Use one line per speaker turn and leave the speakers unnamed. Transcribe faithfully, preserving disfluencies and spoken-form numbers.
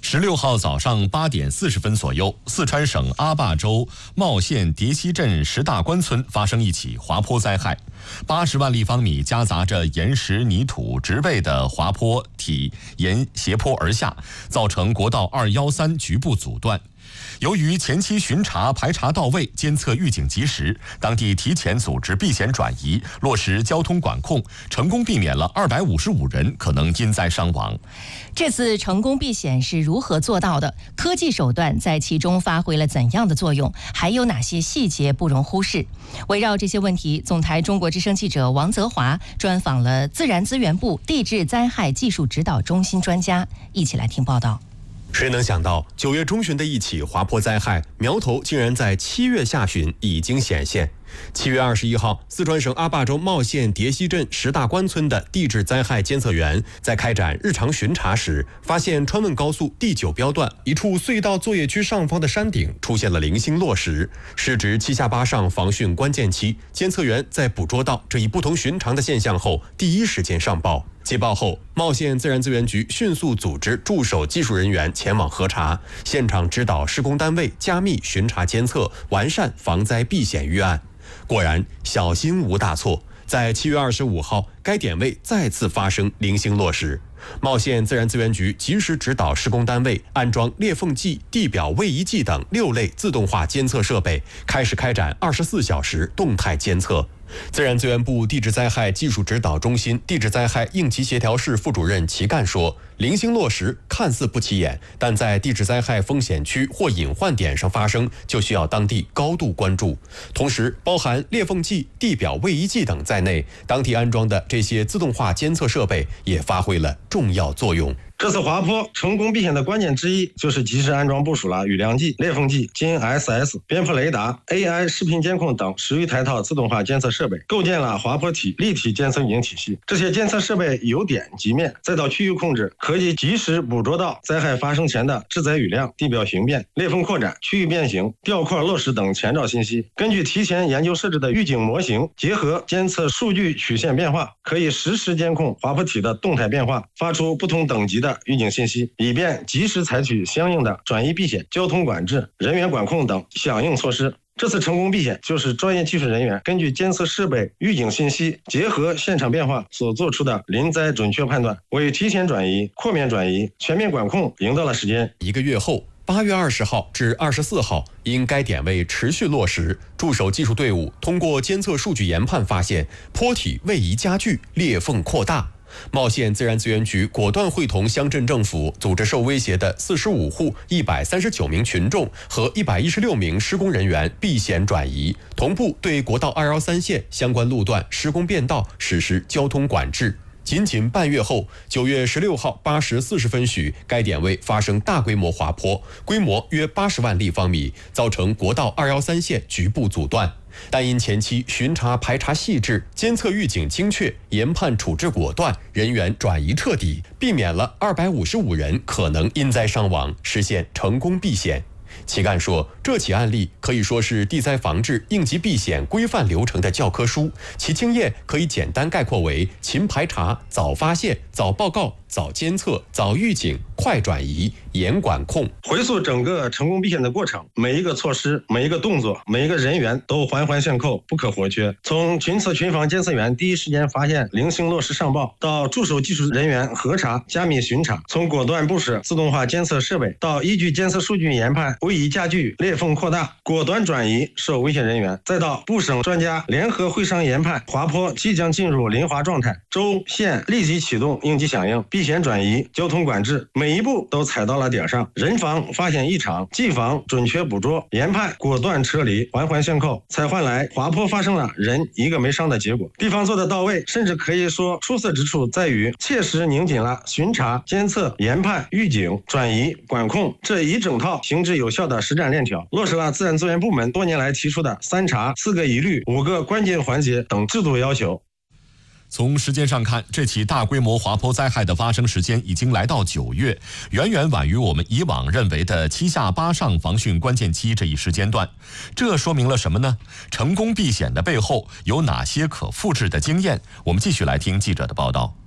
十六号早上八点四十分左右，四川省阿坝州茂县叠溪镇石大关村发生一起滑坡灾害。八十万立方米夹杂着岩石、泥土、植被的滑坡体沿斜坡而下，造成国道二一三局部阻断。由于前期巡查排查到位，监测预警及时，当地提前组织避险转移，落实交通管控，成功避免了二百五十五人可能因灾伤亡。
这次成功避险是如何做到的？科技手段在其中发挥了怎样的作用？还有哪些细节不容忽视？围绕这些问题，总台中国之声记者王泽华专访了自然资源部地质灾害技术指导中心专家，一起来听报道。
谁能想到九月中旬的一起滑坡灾害，苗头竟然在七月下旬已经显现。七月二十一号，四川省阿坝州茂县叠溪镇石大关村的地质灾害监测员在开展日常巡查时，发现川汶高速第九标段一处隧道作业区上方的山顶出现了零星落石，是指七下八上防汛关键期。监测员在捕捉到这一不同寻常的现象后，第一时间上报。接报后，茂县自然资源局迅速组织驻守技术人员前往核查，现场指导施工单位加密巡查监测，完善防灾避险预案。果然，小心无大错。在七月二十五号，该点位再次发生零星落石。茂县自然资源局及时指导施工单位安装裂缝计、地表位移计等六类自动化监测设备，开始开展二十四小时动态监测。自然资源部地质灾害技术指导中心地质灾害应急协调室副主任齐干说，零星落石看似不起眼，但在地质灾害风险区或隐患点上发生，就需要当地高度关注。同时，包含裂缝计、地表位移计等在内，当地安装的这些自动化监测设备也发挥了重要作用。
这次滑坡成功避险的关键之一，就是及时安装部署了雨量计、裂缝计、金 S S、边坡雷达、A I 视频监控等十余台套自动化监测设备，构建了滑坡体立体监测预警体系。这些监测设备由点及面，再到区域控制，可以及时捕捉到灾害发生前的致灾雨量、地表形变、裂缝扩展、区域变形、掉块落石等前兆信息。根据提前研究设置的预警模型，结合监测数据曲线变化，可以实时监控滑坡体的动态变化，发出不同等级的预警信息，以便及时采取相应的转移避险、交通管制、人员管控等响应措施。这次成功避险，就是专业技术人员根据监测设备预警信息，结合现场变化所做出的临灾准确判断，为提前转移、扩面转移、全面管控赢得了时间。
一个月后，八月二十号至二十四号，因该点位持续落石，驻守技术队伍通过监测数据研判发现，坡体位移加剧，裂缝扩大。茂县自然资源局果断会同乡镇政府，组织受威胁的四十五户一百三十九名群众和一百一十六名施工人员避险转移，同步对国道二一三线相关路段施工变道实施交通管制。仅仅半月后，九月十六号八时四十分许，该点位发生大规模滑坡，规模约八十万立方米，造成国道二一三线局部阻断。但因前期巡查排查细致，监测预警精确，研判处置果断，人员转移彻底，避免了二百五十五人可能因灾伤亡，实现成功避险。齐干说，这起案例可以说是地灾防治应急避险规范流程的教科书，其经验可以简单概括为勤排查、早发现、早报告、早监测、早预警、快转移、严管控。
回溯整个成功避险的过程，每一个措施、每一个动作、每一个人员都环环相扣，不可或缺。从群测群防监测员第一时间发现零星落石上报，到驻守技术人员核查、加密巡查；从果断部署自动化监测设备，到依据监测数据研判位移加剧、裂缝扩大，果断转移受危险人员；再到部省专家联合会商研判滑坡即将进入临滑状态，州县立即启动应急响应、避险转移、交通管制，每一步都踩到了点上。人防发现异常，技防准确捕捉，研判果断撤离，环环相扣，才换来滑坡发生了人一个没伤的结果。地方做得到位，甚至可以说出色之处在于切实拧紧了巡查、监测、研判、预警、转移、管控这一整套行之有效的实战链条，落实了自然资源部门多年来提出的三查、四个一律、五个关键环节等制度要求。
从时间上看，这起大规模滑坡灾害的发生时间已经来到九月，远远晚于我们以往认为的七下八上防汛关键期这一时间段。这说明了什么呢？成功避险的背后有哪些可复制的经验？我们继续来听记者的报道。